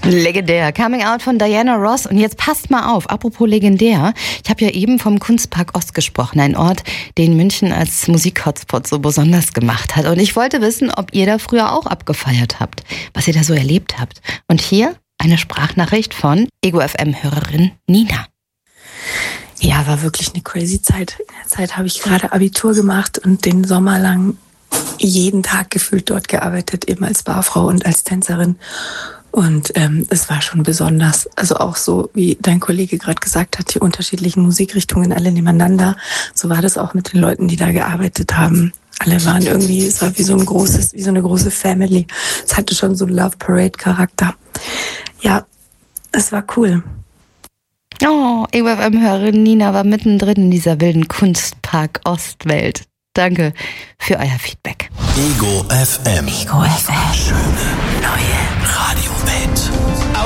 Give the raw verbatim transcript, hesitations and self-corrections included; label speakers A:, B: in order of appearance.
A: Legendär. Coming Out von Diana Ross. Und jetzt passt mal auf, apropos legendär. Ich habe ja eben vom Kunstpark Ost gesprochen, ein Ort, den München als Musik-Hotspot so besonders gemacht hat. Und ich wollte wissen, ob ihr da früher auch abgefeiert habt, was ihr da so erlebt habt. Und hier eine Sprachnachricht von Ego F M-Hörerin Nina.
B: Ja, war wirklich eine crazy Zeit. In der Zeit habe ich gerade Abitur gemacht und den Sommer lang jeden Tag gefühlt dort gearbeitet, eben als Barfrau und als Tänzerin. Und ähm, es war schon besonders. Also auch so, wie dein Kollege gerade gesagt hat, die unterschiedlichen Musikrichtungen alle nebeneinander. So war das auch mit den Leuten, die da gearbeitet haben. Alle waren irgendwie, es war wie so ein großes, wie so eine große Family. Es hatte schon so einen Love Parade Charakter. Ja, es war cool.
A: Oh, Ego F M-Hörerin Nina war mittendrin in dieser wilden Kunstpark Ostwelt. Danke für euer Feedback.
C: Ego F M.
A: Ego F M.
C: Schöne neue